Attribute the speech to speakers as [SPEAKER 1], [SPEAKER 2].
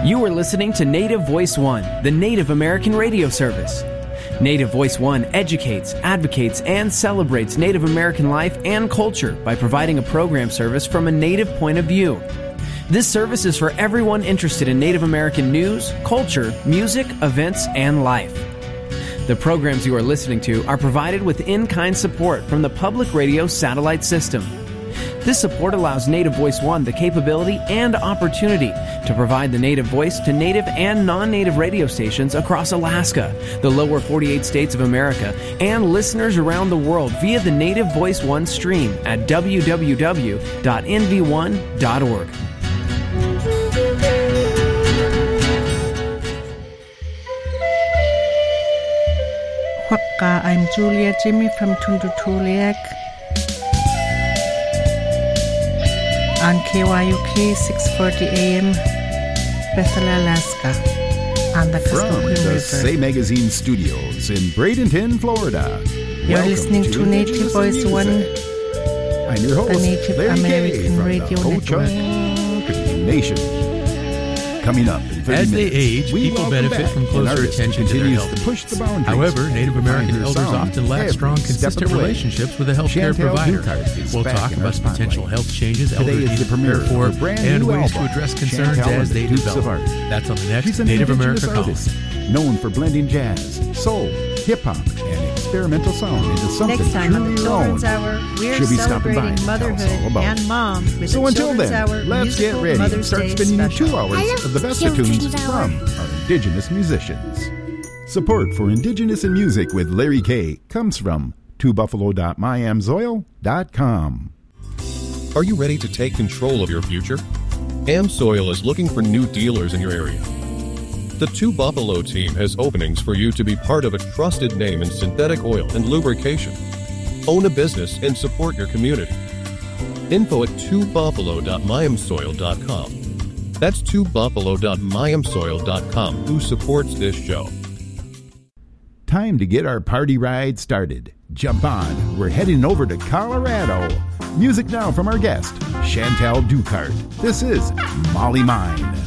[SPEAKER 1] You are listening to Native Voice One, the Native American radio service. Native Voice One educates, advocates, and celebrates Native American life and culture by providing a program service from a Native point of view. This service is for everyone interested in Native American news, culture, music, events, and life. The programs you are listening to are provided with in-kind support from the Public Radio Satellite System. This support allows Native Voice One the capability and opportunity to provide the native voice to native and non-native radio stations across Alaska, the lower 48 states of America, and listeners around the world via the Native Voice One stream at www.nv1.org.
[SPEAKER 2] I'm Julia Jimmy from Tundutuliak on KYUK 640 AM, Bethel, Alaska, on the
[SPEAKER 3] From
[SPEAKER 2] Kuskokwim
[SPEAKER 3] the
[SPEAKER 2] River.
[SPEAKER 3] Say Magazine studios in Bradenton, Florida.
[SPEAKER 2] You're listening to Native Voice One,
[SPEAKER 3] I'm your host,
[SPEAKER 2] the Native
[SPEAKER 3] Larry Kay
[SPEAKER 2] American
[SPEAKER 3] from
[SPEAKER 2] Radio
[SPEAKER 3] the Ho-Chunk Nation. Coming up in 30
[SPEAKER 4] As they
[SPEAKER 3] minutes,
[SPEAKER 4] age,
[SPEAKER 3] we
[SPEAKER 4] people
[SPEAKER 3] welcome
[SPEAKER 4] benefit
[SPEAKER 3] back
[SPEAKER 4] from
[SPEAKER 3] an
[SPEAKER 4] closer
[SPEAKER 3] artist
[SPEAKER 4] attention to their
[SPEAKER 3] continues
[SPEAKER 4] health.
[SPEAKER 3] to push the boundaries.
[SPEAKER 4] However, Native American
[SPEAKER 3] Behind her
[SPEAKER 4] elders
[SPEAKER 3] song,
[SPEAKER 4] often lack strong,
[SPEAKER 3] every step of
[SPEAKER 4] consistent
[SPEAKER 3] the way.
[SPEAKER 4] relationships with a healthcare
[SPEAKER 3] Chantel
[SPEAKER 4] provider.
[SPEAKER 3] Ducart is
[SPEAKER 4] We'll
[SPEAKER 3] back
[SPEAKER 4] talk
[SPEAKER 3] in our
[SPEAKER 4] about potential
[SPEAKER 3] spotlight.
[SPEAKER 4] health changes
[SPEAKER 3] Today
[SPEAKER 4] elders
[SPEAKER 3] is
[SPEAKER 4] need
[SPEAKER 3] the
[SPEAKER 4] to
[SPEAKER 3] premiere
[SPEAKER 4] prepare for
[SPEAKER 3] of her brand
[SPEAKER 4] and
[SPEAKER 3] new
[SPEAKER 4] ways to
[SPEAKER 3] album,
[SPEAKER 4] address concerns
[SPEAKER 3] Chantel
[SPEAKER 4] as
[SPEAKER 3] and
[SPEAKER 4] they
[SPEAKER 3] the Dukes of
[SPEAKER 4] develop.
[SPEAKER 3] Art.
[SPEAKER 4] That's on the next
[SPEAKER 3] She's an
[SPEAKER 4] Native
[SPEAKER 3] indigenous
[SPEAKER 4] America
[SPEAKER 3] artist,
[SPEAKER 4] Column.
[SPEAKER 3] known for blending jazz, soul, hip-hop, and experimental sound into something
[SPEAKER 5] Next time on the
[SPEAKER 3] truly
[SPEAKER 5] Children's
[SPEAKER 3] own.
[SPEAKER 5] Hour, we're
[SPEAKER 3] She'll be stopping by
[SPEAKER 5] celebrating
[SPEAKER 3] to tell us all
[SPEAKER 5] motherhood
[SPEAKER 3] about
[SPEAKER 5] and
[SPEAKER 3] it.
[SPEAKER 5] mom with
[SPEAKER 3] So
[SPEAKER 5] the
[SPEAKER 3] until
[SPEAKER 5] Children's
[SPEAKER 3] then,
[SPEAKER 5] Hour
[SPEAKER 3] let's get
[SPEAKER 5] musical
[SPEAKER 3] ready and
[SPEAKER 5] Mother's
[SPEAKER 3] start
[SPEAKER 5] Day
[SPEAKER 3] spinning you
[SPEAKER 5] special.
[SPEAKER 3] 2 hours of the best of tunes from our indigenous musicians. Support for Indigenous in Music with Larry Kay comes from twobuffalo.myamsoil.com.
[SPEAKER 6] Are you ready to take control of your future? AmSoil is looking for new dealers in your area. The Two Buffalo team has openings for you to be part of a trusted name in synthetic oil and lubrication. Own a business and support your community. Info at twobuffalo.myamsoil.com. That's twobuffalo.myamsoil.com, who supports this show.
[SPEAKER 3] Time to get our party ride started. Jump on. We're heading over to Colorado. Music now from our guest, Chantel Ducart. This is Molly Mine.